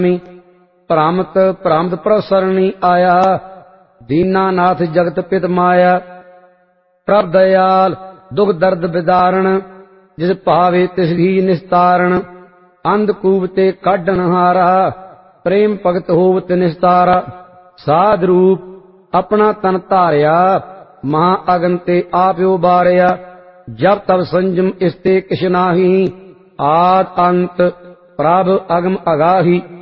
ਭ੍ਰਮਤ ਭ੍ਰਮਤ ਪ੍ਰਭ ਸਰਣੀ ਆਇਆ, ਦੀਨਾਨਾਥ ਜਗਤ ਪਿਤ ਮਾਇਆ। ਪ੍ਰਭ ਦਇਆਲ ਦੁਖ ਦਰਦ ਬਿਦਾਰਣ, ਜਿਸ ਭਾਵੇ ਤਿਸ ਹੀ ਨਿਸਤਾਰਣ। ਅੰਧਕੂਪ ਤੇ ਕਾਢਣ ਹਾਰਾ, ਪ੍ਰੇਮ ਭਗਤ ਹੋਵਤ ਨਿਸਤਾਰਾ। ਸਾਧ ਰੂਪ ਆਪਣਾ ਤਨ ਧਾਰਿਆ, ਮਹਾ ਅਗਨ ਤੇ ਆਪ ਉਬਾਰਿਆ। ਜਬ ਤਬ ਸੰਜਮ ਇਸ ਤੇ ਕਿਛ ਨਾਹੀ, ਆਦ ਅੰਤ ਪ੍ਰਭ ਅਗਮ ਅਗਾਹੀ।